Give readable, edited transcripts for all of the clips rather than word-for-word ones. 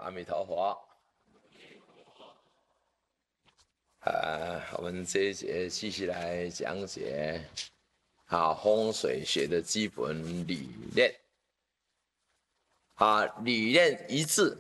阿弥陀佛。我们这一节继续来讲解风水学的基本理念。理念一致，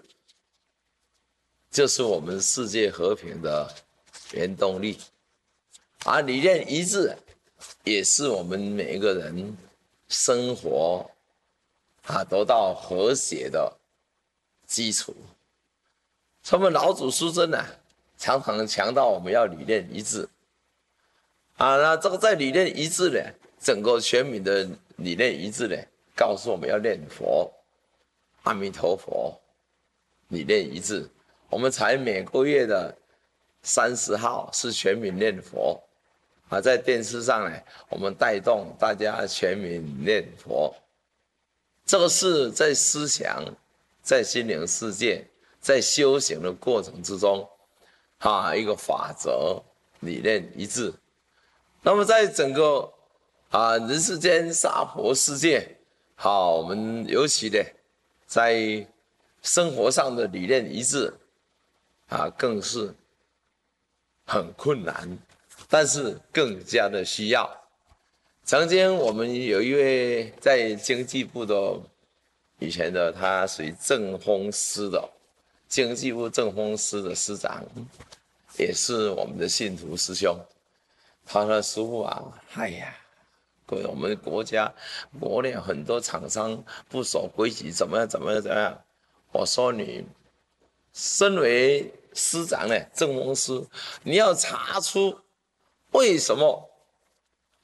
就是我们世界和平的原动力。理念一致，也是我们每一个人生活得到和谐的基础。所以我们老祖师尊常常强调我们要理念一致。那这个在理念一致呢，整个全民的理念一致呢，告诉我们要念佛，阿弥陀佛，理念一致。我们才每个月的30号是全民念佛。在电视上呢，我们带动大家全民念佛。这个是在思想、在心灵世界、在修行的过程之中，一个法则，理念一致。那么在整个人世间娑婆世界，我们尤其的在生活上的理念一致，更是很困难，但是更加的需要。曾经我们有一位在经济部的以前的，他属于政风司的经济部政风司的司长，也是我们的信徒师兄。他说：“师父我们国内很多厂商不守规矩，怎么样？”我说：“你身为司长呢，政风司，你要查出为什么